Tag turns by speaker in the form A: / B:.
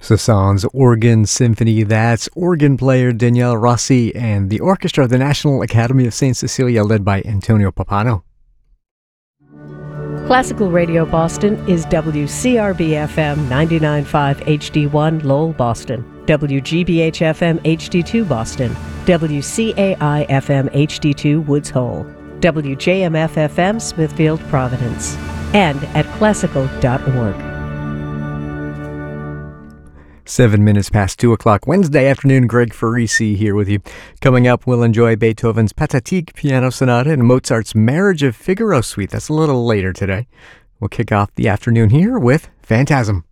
A: Saint-Saëns Organ Symphony. That's organ player Danielle Rossi and the orchestra of the National Academy of St. Cecilia, led by Antonio Pappano.
B: Classical Radio Boston is WCRB-FM 99.5 HD1 Lowell, Boston, WGBH-FM HD2 Boston, WCAI-FM HD2 Woods Hole, WJMF-FM Smithfield, Providence, and at classical.org.
A: 7 minutes past 2 o'clock Wednesday afternoon. Greg Farisi here with you. Coming up, we'll enjoy Beethoven's Pathetique Piano Sonata and Mozart's Marriage of Figaro Suite. That's a little later today. We'll kick off the afternoon here with Phantasm.